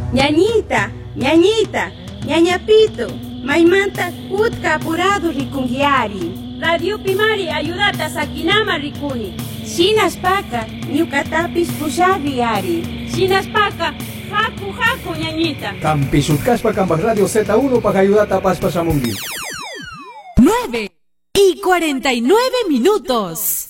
Ñañita, ñañita, ñañapito, maymanta utka apurado rikungiari. Radio Pimari ayudata sakinama rikuni. Shinaspaka, ñukatapis pusharriari. Shinaspaka, haku ñañita. Kampi sutkaspa kambas radio Z1 para ayudata paspasamungi. 9:49.